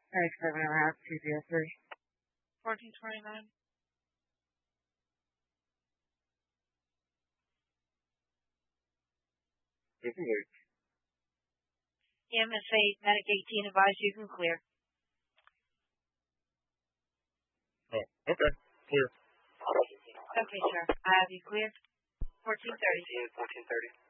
X7.5 203. 1429. Disengage. EMS 8, Medic 18, advise you can clear. Oh, okay. Clear. Okay, sir. I have you clear. 1430. 1430.